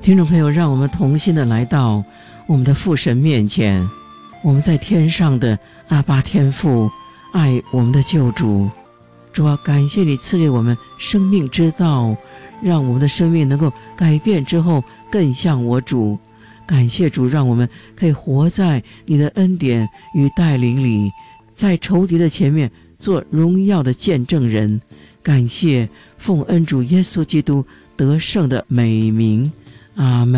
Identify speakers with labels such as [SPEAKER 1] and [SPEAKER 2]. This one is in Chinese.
[SPEAKER 1] 听众朋友，让我们同心的来到我们的父神面前，我们在天上的阿爸天父，爱我们的救主。主啊，感谢你赐给我们生命之道，让我们的生命能够改变之后更像我主。感谢主，让我们可以活在你的恩典与带领里，在仇敌的前面做荣耀的见证人。感谢奉恩主耶稣基督得胜的美名，阿们。